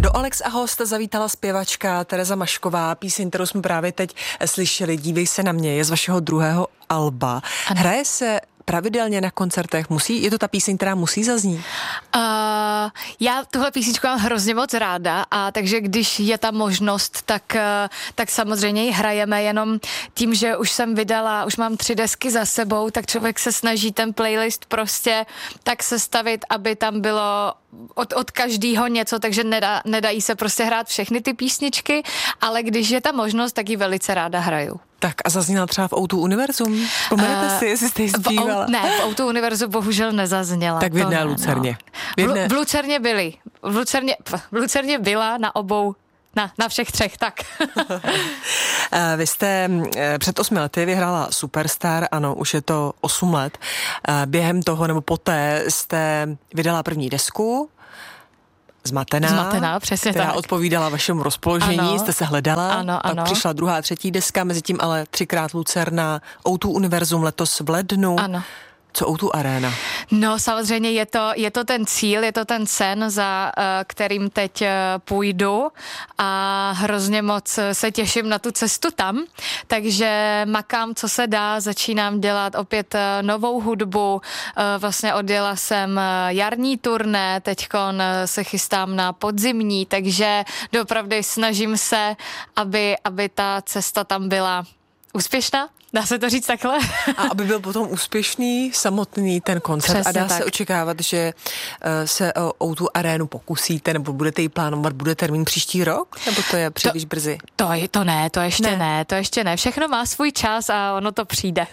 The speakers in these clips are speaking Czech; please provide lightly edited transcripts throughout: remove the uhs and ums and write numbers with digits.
Do Alex a host zavítala zpěvačka Tereza Mašková. Píseň, kterou jsme právě teď slyšeli, Dívej se na mě, je z vašeho druhého alba. Ano. Hraje se pravidelně na koncertech? Je to ta píseň, která musí zaznít? Já tuhle písničku mám hrozně moc ráda, a takže když je ta možnost, tak samozřejmě ji hrajeme, jenom tím, že už jsem vydala, už mám 3 desky za sebou, tak člověk se snaží ten playlist prostě tak sestavit, aby tam bylo od každého něco, takže nedají se prostě hrát všechny ty písničky, ale když je ta možnost, tak ji velice ráda hraju. Tak a zazněla třeba v O2 Univerzum? Vzpomenete si, jestli jste ji zpívala? Ne, v O2 Univerzu bohužel nezazněla. Tak v jedné Lucerně. No. V Lucerně byli. V Lucerně byla na obou, na všech 3, tak. Vy jste před 8 lety vyhrála Superstar, ano, už je to 8 let. Během toho, nebo poté jste vydala první desku, Zmatená, přesně která tak. odpovídala vašemu rozpoložení, ano, jste se hledala, ano. Pak přišla 2. a 3. deska, mezi tím ale 3krát Lucerna, O2 Univerzum letos v lednu. Ano. Co O2 Arena? No samozřejmě je to ten cíl, je to ten sen, za kterým teď půjdu, a hrozně moc se těším na tu cestu tam, takže makám, co se dá, začínám dělat opět novou hudbu, vlastně odjela jsem jarní turné, teďkon se chystám na podzimní, takže doopravdy snažím se, aby ta cesta tam byla úspěšná. Dá se to říct takhle? A aby byl potom úspěšný samotný ten koncert. Přesně a dá se očekávat, že se o tu arénu pokusíte, nebo budete ji plánovat, bude termín příští rok? Nebo to je příliš brzy? To ještě ne. Všechno má svůj čas a ono to přijde.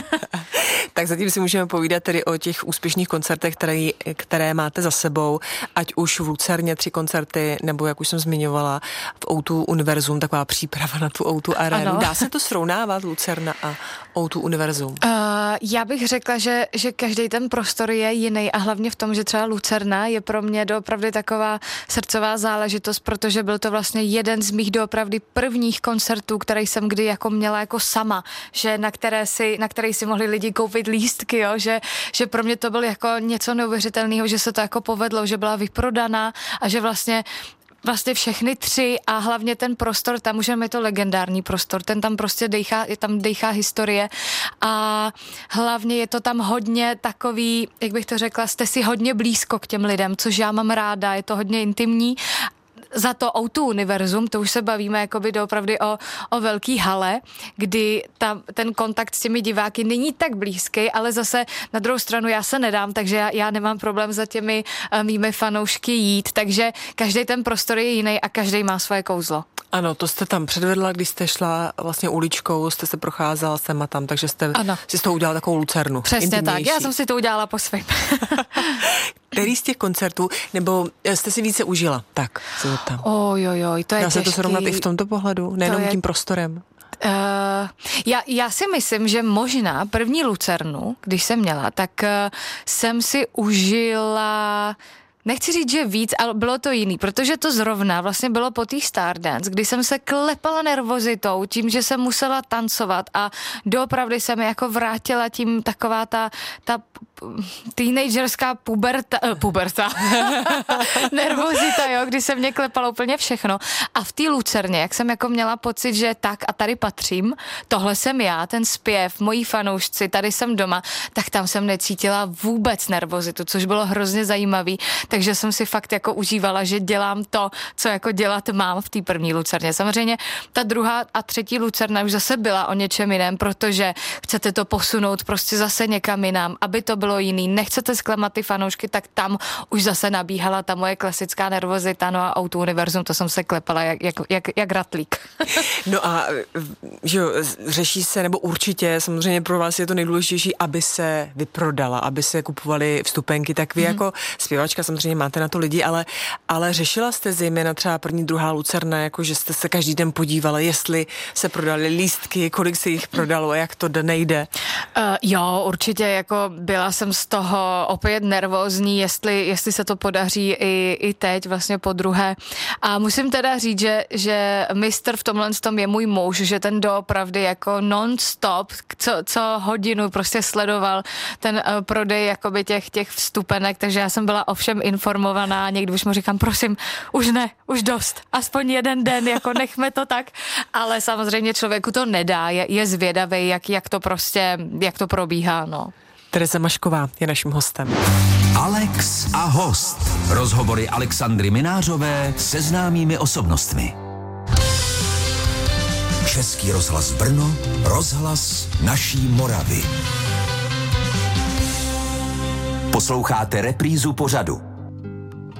Tak zatím si můžeme povídat tedy o těch úspěšných koncertech, které máte za sebou, ať už v Lucerně 3 koncerty, nebo jak už jsem zmiňovala, v O2 Univerzum, taková příprava na tu O2 arénu. Ano. Dá se to srovnávat, Lucerna a O2 Univerzum? Já bych řekla, že každý ten prostor je jiný, a hlavně v tom, že třeba Lucerna je pro mě doopravdy taková srdcová záležitost, protože byl to vlastně jeden z mých doopravdy prvních koncertů, který jsem kdy jako měla jako sama, že na který si mohli lidi koupit lístky, jo? Že pro mě to bylo jako něco neuvěřitelného, že se to jako povedlo, že byla vyprodaná a že vlastně všechny 3 a hlavně ten prostor, tam už je to legendární prostor, ten tam prostě dejchá historie, a hlavně je to tam hodně takový, jak bych to řekla, jste si hodně blízko k těm lidem, což já mám ráda, je to hodně intimní. Za to O2 Univerzum, to už se bavíme jakoby doopravdy o velký hale, kdy ten kontakt s těmi diváky není tak blízký, ale zase na druhou stranu já se nedám, takže já nemám problém za těmi mými fanoušky jít, takže každý ten prostor je jiný a každý má svoje kouzlo. Ano, to jste tam předvedla, když jste šla vlastně uličkou, jste se procházela sem a tam, takže jste si z toho udělala takovou Lucernu. Přesně tak, já jsem si to udělala po svém. Který z těch koncertů, nebo jste si více užila? Tak, se zeptám. Ojojoj, to je těžký. Dá se to srovnat i v tomto pohledu, nejenom tím prostorem? Já si myslím, že možná první Lucernu, když jsem měla, tak jsem si užila... Nechci říct, že víc, ale bylo to jiný, protože to zrovna vlastně bylo po té Stardance, kdy jsem se klepala nervozitou tím, že jsem musela tancovat, a doopravdy se mi jako vrátila tím taková ta teenagerská puberta. Nervozita, jo, kdy se mě klepalo úplně všechno. A v té Lucerně, jak jsem jako měla pocit, že tak a tady patřím, tohle jsem já, ten zpěv, moji fanoušci, tady jsem doma, tak tam jsem necítila vůbec nervozitu, což bylo hrozně zajímavý, takže jsem si fakt jako užívala, že dělám to, co jako dělat mám v té první Lucerně. Samozřejmě ta 2. a 3. Lucerna už zase byla o něčem jiném, protože chcete to posunout prostě zase někam jinam, aby to bylo jiný. Nechcete zklamat ty fanoušky, tak tam už zase nabíhala ta moje klasická nervozita, no a O2 Univerzum, to jsem se klepala jak ratlík. No a že jo, řeší se, nebo určitě, samozřejmě pro vás je to nejdůležitější, aby se vyprodala, aby se kupovaly vstupenky, tak vy jako zpěvačka samozřejmě máte na to lidi, ale řešila jste zejména třeba 1., 2. Lucerna, jako že jste se každý den podívala, jestli se prodaly lístky, kolik se jich prodalo a jak to nejde? Jo, určitě, jako byla jsem z toho opět nervózní, jestli se to podaří i teď vlastně po druhé. A musím teda říct, že mistr v tomhle tom je můj muž, že ten doopravdy jako non-stop, co hodinu prostě sledoval ten prodej jakoby těch vstupenek, takže já jsem byla ovšem informovaná, někdy už mu říkám, prosím, už ne, už dost, aspoň jeden den, jako nechme to tak, ale samozřejmě člověku to nedá, je zvědavý, jak to probíhá, no. Tereza Mašková je naším hostem. Alex a host. Rozhovory Alexandry Minářové se známými osobnostmi. Český rozhlas Brno, rozhlas naší Moravy. Posloucháte reprízu pořadu.